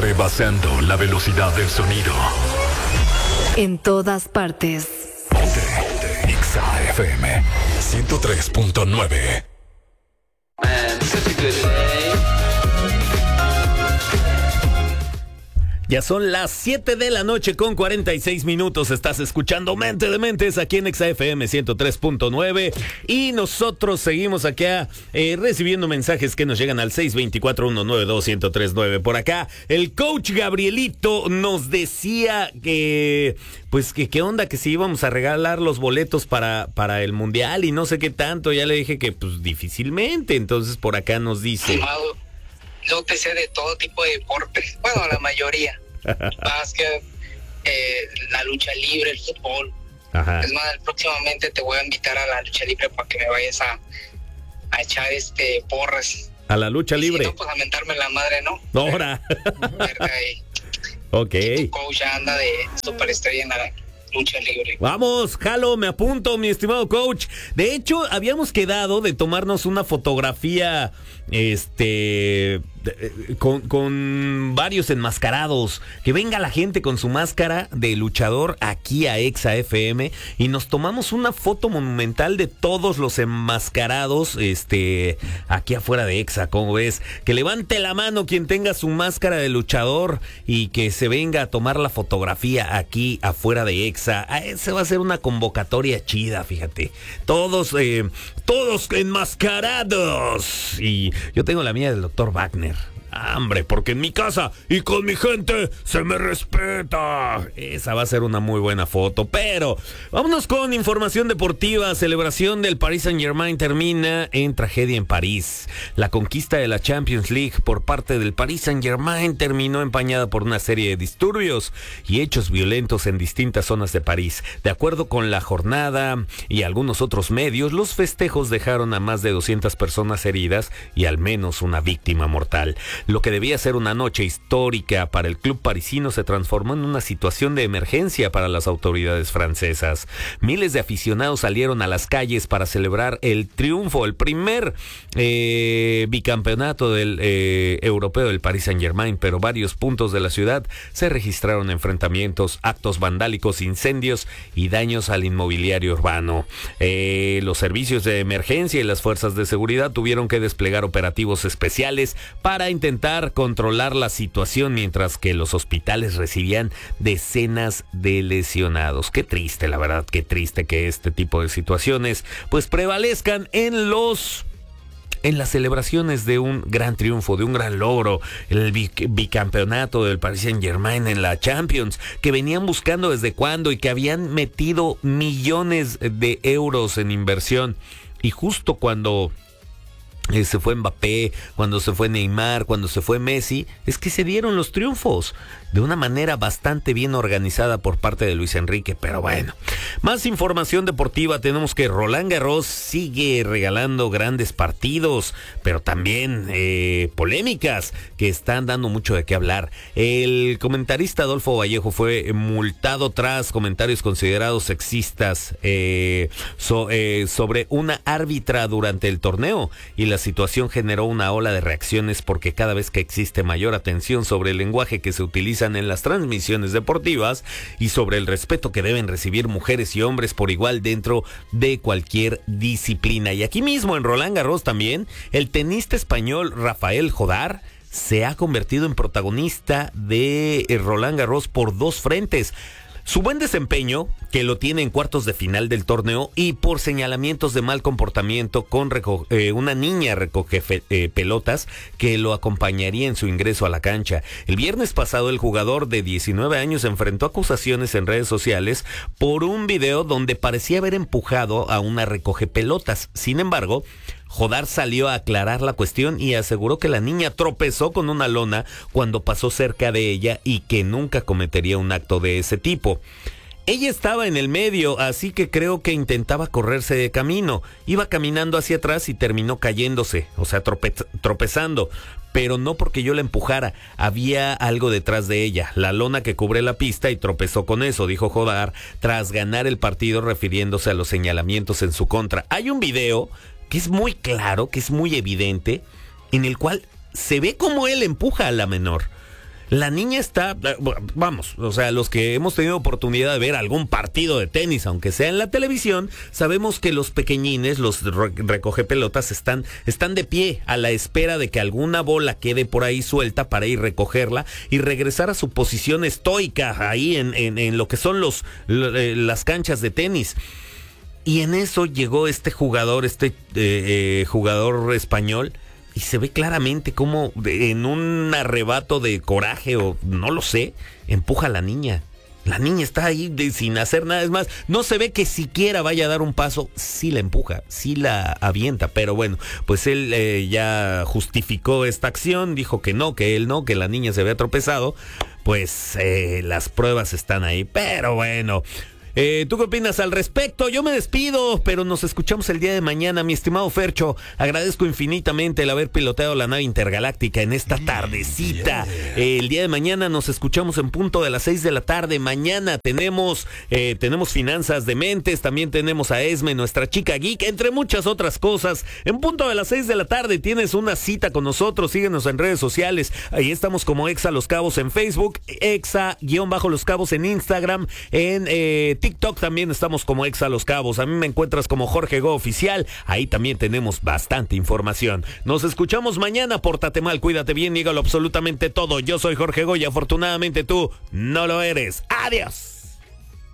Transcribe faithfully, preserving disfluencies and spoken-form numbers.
rebasando la velocidad del sonido. En todas partes. Ponte, ponte. Exa F M ciento tres punto nueve. Man, such a good day. Ya son las siete de la noche con cuarenta y seis minutos. Estás escuchando Mente de Mentes aquí en Exa F M ciento tres punto nueve. Y nosotros seguimos acá eh, recibiendo mensajes que nos llegan al seis dos cuatro, uno nueve dos, uno cero tres nueve. Por acá, el coach Gabrielito nos decía que, pues, que qué onda, que si íbamos a regalar los boletos para, para el Mundial y no sé qué tanto. Ya le dije que, pues, difícilmente. Entonces, por acá nos dice... Yo te sé de todo tipo de deportes, bueno, la mayoría. Básquet, eh, la lucha libre, el fútbol. Ajá. Es más, próximamente te voy a invitar a la lucha libre para que me vayas a, a echar este porras. A la lucha libre. Si no, pues a mentarme la madre, ¿no? Ahora. Ok. Tu coach anda de superestrella en la lucha libre. Vamos, jalo, me apunto, mi estimado coach. De hecho, habíamos quedado de tomarnos una fotografía, este, con, con varios enmascarados. Que venga la gente con su máscara de luchador aquí a Exa F M y nos tomamos una foto monumental de todos los enmascarados, este, aquí afuera de Exa. ¿Cómo ves? Que levante la mano quien tenga su máscara de luchador y que se venga a tomar la fotografía aquí afuera de Exa. Esa va a ser una convocatoria chida, fíjate. Todos, eh, todos enmascarados. Y yo tengo la mía del doctor Wagner. Hombre, porque en mi casa y con mi gente se me respeta. Esa va a ser una muy buena foto. Pero vámonos con información deportiva. Celebración del Paris Saint-Germain termina en tragedia en París. La conquista de la Champions League por parte del Paris Saint-Germain terminó empañada por una serie de disturbios y hechos violentos en distintas zonas de París. De acuerdo con La Jornada y algunos otros medios, los festejos dejaron a más de doscientas personas heridas y al menos una víctima mortal. Lo que debía ser una noche histórica para el club parisino se transformó en una situación de emergencia para las autoridades francesas. Miles de aficionados salieron a las calles para celebrar el triunfo, el primer eh, bicampeonato del eh, europeo del Paris Saint-Germain, pero varios puntos de la ciudad se registraron enfrentamientos, actos vandálicos, incendios y daños al inmobiliario urbano. Eh, los servicios de emergencia y las fuerzas de seguridad tuvieron que desplegar operativos especiales para intentar controlar la situación, mientras que los hospitales recibían decenas de lesionados. Qué triste, la verdad, qué triste que este tipo de situaciones pues prevalezcan en los en las celebraciones de un gran triunfo, de un gran logro, el bicampeonato del Paris Saint-Germain en la Champions, que venían buscando desde cuándo y que habían metido millones de euros en inversión. Y justo cuando Eh, se fue Mbappé, cuando se fue Neymar, cuando se fue Messi, es que se dieron los triunfos de una manera bastante bien organizada por parte de Luis Enrique. Pero bueno, más información deportiva. Tenemos que Roland Garros sigue regalando grandes partidos, pero también eh, polémicas que están dando mucho de qué hablar. El comentarista Adolfo Vallejo fue multado tras comentarios considerados sexistas eh, so, eh, sobre una árbitra durante el torneo, y la La situación generó una ola de reacciones porque cada vez que existe mayor atención sobre el lenguaje que se utilizan en las transmisiones deportivas y sobre el respeto que deben recibir mujeres y hombres por igual dentro de cualquier disciplina. Y aquí mismo en Roland Garros también, el tenista español Rafael Jodar se ha convertido en protagonista de Roland Garros por dos frentes. Su buen desempeño, que lo tiene en cuartos de final del torneo, y por señalamientos de mal comportamiento con reco- eh, una niña recoge fe- eh, pelotas que lo acompañaría en su ingreso a la cancha. El viernes pasado, el jugador de diecinueve años enfrentó acusaciones en redes sociales por un video donde parecía haber empujado a una recoge pelotas. Sin embargo, Jodar salió a aclarar la cuestión y aseguró que la niña tropezó con una lona cuando pasó cerca de ella y que nunca cometería un acto de ese tipo. Ella estaba en el medio, así que creo que intentaba correrse de camino. Iba caminando hacia atrás y terminó cayéndose, o sea, trope- tropezando. Pero no porque yo la empujara, había algo detrás de ella, la lona que cubre la pista, y tropezó con eso, dijo Jodar, tras ganar el partido, refiriéndose a los señalamientos en su contra. Hay un video que es muy claro, que es muy evidente, en el cual se ve cómo él empuja a la menor. La niña está, vamos, o sea, los que hemos tenido oportunidad de ver algún partido de tenis, aunque sea en la televisión, sabemos que los pequeñines, los recoge pelotas, están, están de pie a la espera de que alguna bola quede por ahí suelta para ir recogerla y regresar a su posición estoica ahí en, en, en lo que son los, las canchas de tenis. Y en eso llegó este jugador, este eh, eh, jugador español, y se ve claramente cómo en un arrebato de coraje o no lo sé, empuja a la niña. La niña está ahí de, sin hacer nada. Es más, no se ve que siquiera vaya a dar un paso. Sí la empuja, sí la avienta. Pero bueno, pues él eh, ya justificó esta acción. Dijo que no, que él no, que la niña se había tropezado. Pues eh, las pruebas están ahí. Pero bueno... Eh, ¿Tú qué opinas al respecto? Yo me despido, pero nos escuchamos el día de mañana, mi estimado Fercho. Agradezco infinitamente el haber piloteado la nave intergaláctica en esta tardecita. Eh, el día de mañana nos escuchamos en punto de las seis de la tarde. Mañana tenemos eh, tenemos Finanzas de Mentes, también tenemos a Esme, nuestra chica geek, entre muchas otras cosas. En punto de las seis de la tarde tienes una cita con nosotros. Síguenos en redes sociales. Ahí estamos como Exa Los Cabos en Facebook, Exa-Los Cabos en Instagram, en eh, TikTok también estamos como Exa Los Cabos. A mí me encuentras como Jorge Go Oficial. Ahí también tenemos bastante información. Nos escuchamos mañana. Pórtate mal, cuídate bien, dígalo absolutamente todo. Yo soy Jorge Go y afortunadamente tú no lo eres. Adiós.